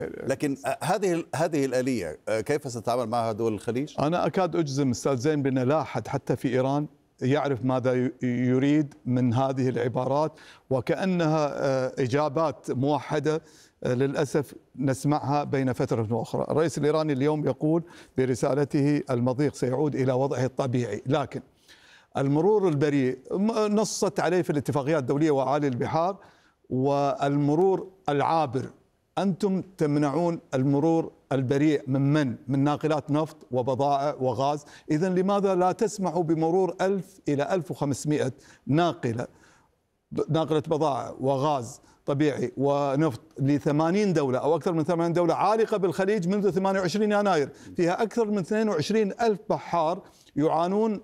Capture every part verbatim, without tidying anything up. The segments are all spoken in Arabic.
لكن هذه هذه الآلية كيف ستتعامل معها دول الخليج؟ أنا أكاد أجزم أستاذ زين بأن لا أحد حتى في إيران يعرف ماذا يريد من هذه العبارات، وكأنها إجابات موحدة للأسف نسمعها بين فترة وأخرى. الرئيس الإيراني اليوم يقول برسالته المضيق سيعود إلى وضعه الطبيعي، لكن المرور البريء نصت عليه في الاتفاقيات الدولية وأعالي البحار، والمرور العابر أنتم تمنعون المرور البريء من من؟ من ناقلات نفط وبضائع وغاز. إذن لماذا لا تسمحوا بمرور ألف إلى ألف وخمسمئة ناقلة ناقلة بضائع وغاز طبيعي ونفط لثمانين دولة أو أكثر من ثمانين دولة عالقة بالخليج منذ ثمانية وعشرين يناير، فيها أكثر من اثنين وعشرين ألف بحار يعانون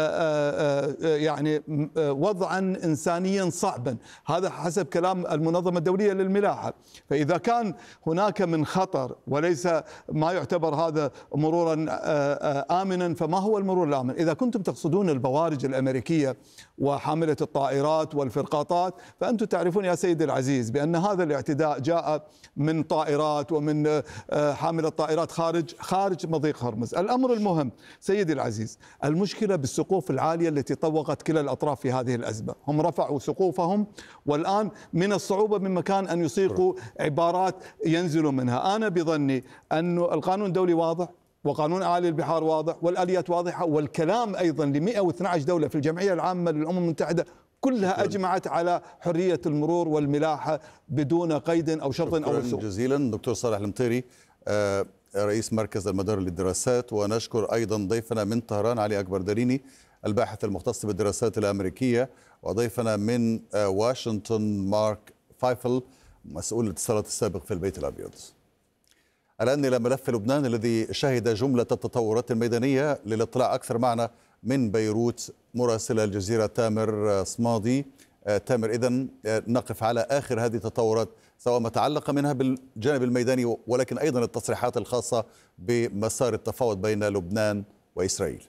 يعني وضعا إنسانيا صعبا، هذا حسب كلام المنظمة الدولية للملاحة. فإذا كان هناك من خطر وليس ما يعتبر هذا مرورا آمنا، فما هو المرور الآمن؟ إذا كنتم تقصدون البوارج الأمريكية وحاملة الطائرات والفرقاطات، فأنتم تعرفون يا سيدي العزيز بأن هذا الاعتداء جاء من طائرات ومن حاملة طائرات خارج خارج مضيق هرمز. الأمر المهم سيدي العزيز، المشكلة بالسقوف العالية التي طوقت كلا الأطراف في هذه الأزمة. هم رفعوا سقوفهم والآن من الصعوبة من مكان أن يسيقوا عبارات ينزلوا منها. أنا بظني أن القانون الدولي واضح وقانون أعالي البحار واضح والآليات واضحة، والكلام أيضا ل مئة واثني عشر دولة في الجمعية العامة للأمم المتحدة كلها أجمعت على حرية المرور والملاحة بدون قيد أو شرط أو رسوم. شكرا جزيلا دكتور صالح المطيري رئيس مركز المدار للدراسات، ونشكر أيضا ضيفنا من طهران علي أكبر داريني الباحث المختص بالدراسات الأمريكية، وضيفنا من واشنطن مارك فايفل مسؤول الاتصالات السابق في البيت الأبيض. الآن إلى ملف لبنان الذي شهد جملة التطورات الميدانية. للاطلاع أكثر معنا من بيروت مراسل الجزيرة تامر صمادي. تامر، إذن نقف على آخر هذه التطورات سواء ما تعلق منها بالجانب الميداني ولكن أيضا التصريحات الخاصة بمسار التفاوض بين لبنان وإسرائيل.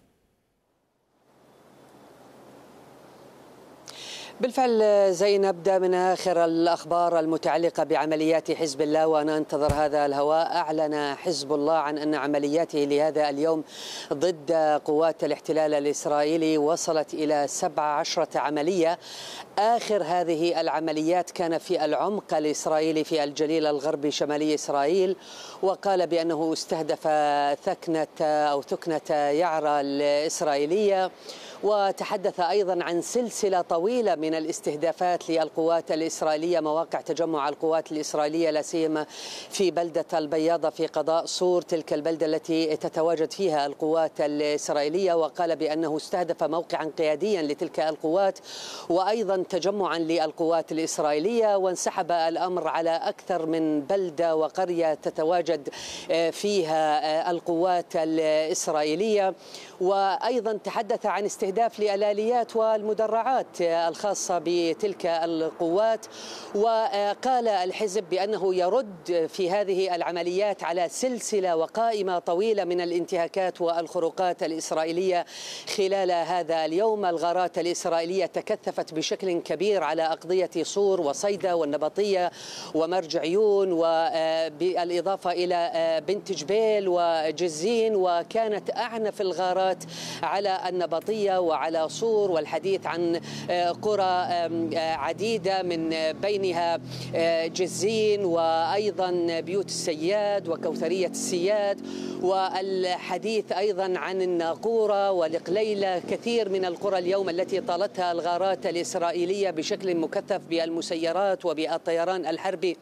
بالفعل زي نبدأ من آخر الأخبار المتعلقة بعمليات حزب الله وأنا أنتظر هذا الهواء. أعلن حزب الله عن أن عملياته لهذا اليوم ضد قوات الاحتلال الإسرائيلي وصلت إلى سبع عشرة عملية. آخر هذه العمليات كان في العمق الإسرائيلي في الجليل الغربي شمالي إسرائيل، وقال بأنه استهدف ثكنة أو ثكنة يعرى الإسرائيلية، وتحدث أيضا عن سلسلة طويلة من الاستهدافات للقوات الإسرائيلية، مواقع تجمع القوات الإسرائيلية لا سيما في بلدة البياضة في قضاء صور، تلك البلدة التي تتواجد فيها القوات الإسرائيلية، وقال بأنه استهدف موقعا قياديا لتلك القوات وأيضا تجمعا للقوات الإسرائيلية، وانسحب الأمر على أكثر من بلدة وقرية تتواجد فيها القوات الإسرائيلية. وأيضا تحدث عن استهداف للآليات والمدرعات الخاصة بتلك القوات، وقال الحزب بأنه يرد في هذه العمليات على سلسلة وقائمة طويلة من الانتهاكات والخروقات الإسرائيلية خلال هذا اليوم. الغارات الإسرائيلية تكثفت بشكل كبير على أقضية صور وصيدا والنبطية ومرج عيون، وبالإضافة إلى بنت جبيل وجزين، وكانت أعنف الغارات على النبطية وعلى صور، والحديث عن قرى عديدة من بينها جزين وأيضا بيوت السياد وكوثرية السياد، والحديث أيضا عن الناقورة والقليلة، كثير من القرى اليوم التي طالتها الغارات الإسرائيلية بشكل مكثف بالمسيرات وبالطيران الحربي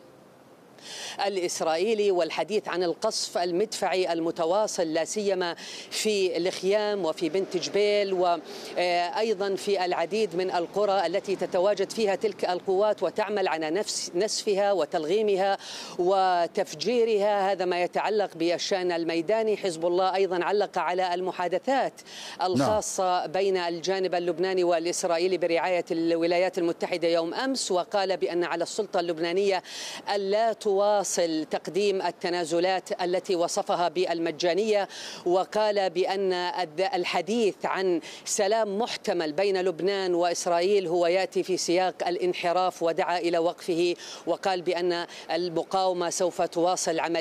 الإسرائيلي، والحديث عن القصف المدفعي المتواصل لا سيما في الخيام وفي بنت جبيل وأيضا في العديد من القرى التي تتواجد فيها تلك القوات وتعمل على نفس نسفها وتلغيمها وتفجيرها. هذا ما يتعلق بالشأن الميداني. حزب الله أيضا علق على المحادثات الخاصة بين الجانب اللبناني والإسرائيلي برعاية الولايات المتحدة يوم أمس، وقال بأن على السلطة اللبنانية ألا تواصل تقديم التنازلات التي وصفها بالمجانية، وقال بأن الحديث عن سلام محتمل بين لبنان وإسرائيل هو يأتي في سياق الانحراف، ودعا إلى وقفه، وقال بأن المقاومة سوف تواصل عملية